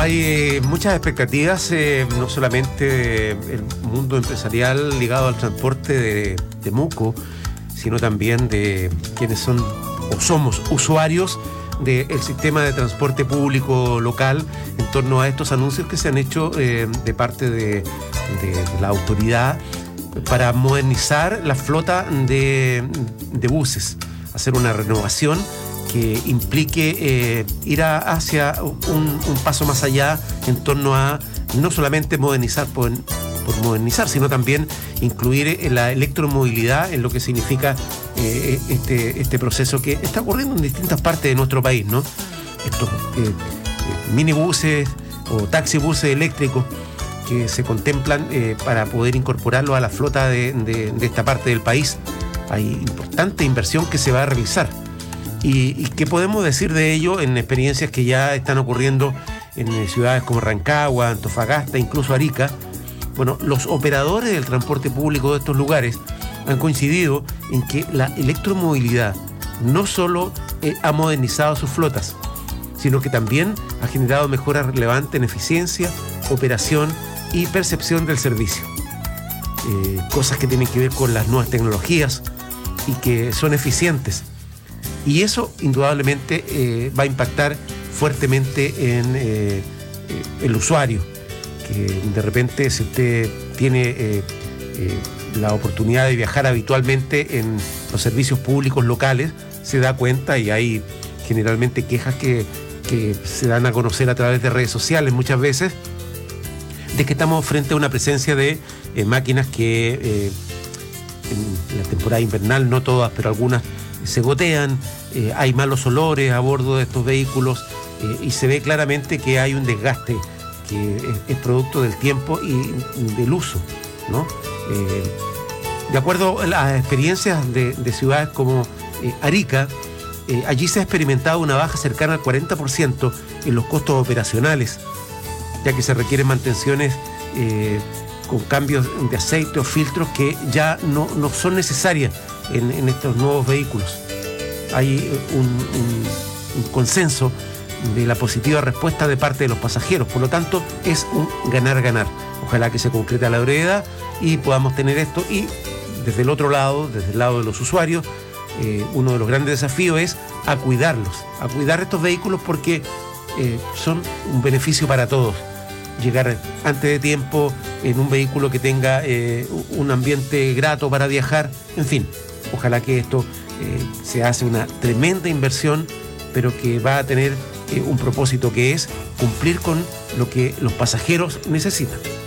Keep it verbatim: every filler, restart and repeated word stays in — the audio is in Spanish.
Hay eh, muchas expectativas, eh, no solamente del mundo empresarial ligado al transporte de Temuco, sino también de quienes son o somos usuarios del sistema de transporte público local en torno a estos anuncios que se han hecho eh, de parte de, de la autoridad para modernizar la flota de, de buses, hacer una renovación que implique eh, ir a, hacia un, un paso más allá en torno a no solamente modernizar por, por modernizar, sino también incluir la electromovilidad en lo que significa eh, este, este proceso que está ocurriendo en distintas partes de nuestro país, ¿no? Estos eh, eh, minibuses o taxibuses eléctricos que se contemplan eh, para poder incorporarlo a la flota de, de, de esta parte del país. Hay importante inversión que se va a realizar. ¿Y, y qué podemos decir de ello en experiencias que ya están ocurriendo en eh, ciudades como Rancagua, Antofagasta, incluso Arica? Bueno, los operadores del transporte público de estos lugares han coincidido en que la electromovilidad no solo eh, ha modernizado sus flotas, sino que también ha generado mejoras relevantes en eficiencia, operación y percepción del servicio. Eh, cosas que tienen que ver con las nuevas tecnologías y que son eficientes. Y eso indudablemente eh, va a impactar fuertemente en eh, el usuario, que de repente si usted tiene eh, eh, la oportunidad de viajar habitualmente en los servicios públicos locales, se da cuenta, y hay generalmente quejas que, que se dan a conocer a través de redes sociales muchas veces, de que estamos frente a una presencia de eh, máquinas que eh, en la temporada invernal, no todas, pero algunas se gotean, eh, hay malos olores a bordo de estos vehículos eh, y se ve claramente que hay un desgaste que es, es producto del tiempo y del uso, ¿no? Eh, de acuerdo a las experiencias de, de ciudades como eh, Arica, eh, allí se ha experimentado una baja cercana al cuarenta por ciento en los costos operacionales, ya que se requieren mantenciones eh, con cambios de aceite o filtros que ya no, no son necesarias en, en estos nuevos vehículos. Hay un, un, un consenso de la positiva respuesta de parte de los pasajeros, por lo tanto es un ganar-ganar. Ojalá que se concrete a la brevedad y podamos tener esto. Y desde el otro lado, desde el lado de los usuarios, eh, uno de los grandes desafíos es a cuidarlos, a cuidar estos vehículos porque eh, son un beneficio para todos. Llegar antes de tiempo en un vehículo que tenga eh, un ambiente grato para viajar, en fin, ojalá que esto eh, se hace una tremenda inversión, pero que va a tener eh, un propósito que es cumplir con lo que los pasajeros necesitan.